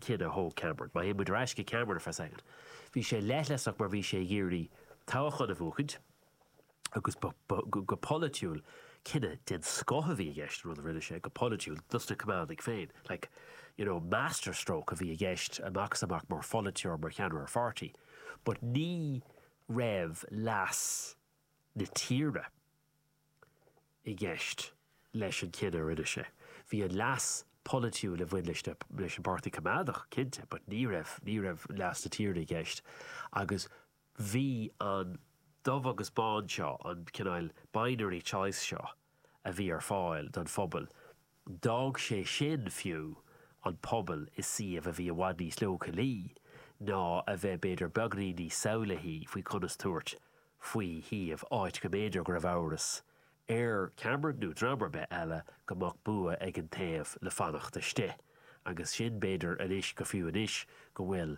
cinna hó Cameron. Má hé muidir eisce Cameron for a second. Bhí sé leithleach mar bhí sé géirí táchán a bhúchaid, agus go politiúil cinna den scotha bhí a gceist rud a rinne sé, go politiúil dusta cumánnig féin. Like, you know, masterstroke a bhí a gceist amach mar folitiúr mar cheanú ar fartí. But ní raibh las na tíre i gceist leis an cinna rinne sé. Bhí an las politiúil a bhain leis an party cumádach cinnte, but ní raibh las na tíre i gceist. Agus bhí an dubh agus bán seo, an cinál binary choice seo, a bhí ar fáil don phobal. Dag sé sin fiú an pobal is si a bhí a bhaid níos leo lí, ná a bheith beidir beagnaí ní saola hí faoi chunas tuairt faoi híomh áit go méidir go raibh áras Cameron nó dramar be eile go mach bua ag an taobh le fannacht iste. Agus sin beidir an isis go fiú an isis go bhfuil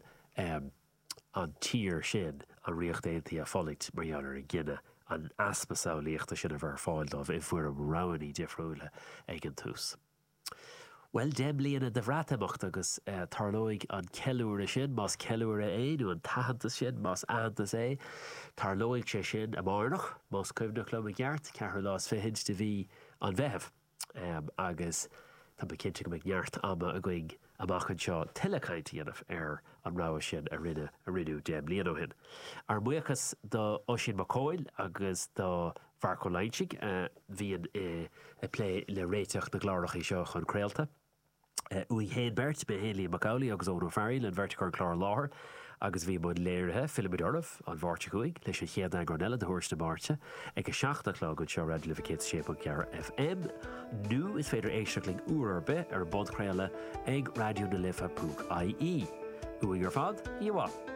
an tír sin an riocht éontaí a folacht mar dheanar an gine an aspa saolaíochta sin a bhar fáil dómh i bfuair am roiní difriúla ag an tús. Well, dem líana de bhreatamocht agus tarlóig an ceúra sin, más ceúra é, nó an tahananta sin, más antas é. Tarlóig sé sin a márnach, más cumnach le a gheart, ceathar lás fihinch de bhí an bheitheh. Agus tá ba cinnte go gheart ama a going amachchan seo tilecaintíanamh ar an rá sin a rinú dem líana hin. Ar muochas do Oisin McCoyle agus do Farco Leinchig bhíon a play le réiteach na glárachaí seo chun creaalta. Uí héin bert be Hayley Macaulay agus Ónú Farrell an verticar chlár láthir agus bhí mud léirithe Philip Dorff an bharte chuig leis an chéad na granella de thuirsta máirte ag a 7 go seo radio lificate shape cear FM. Nu is féidir éisteachling uair be ar an bod creaala ag radio na lifa.ie. Uí ar fad, íomhá.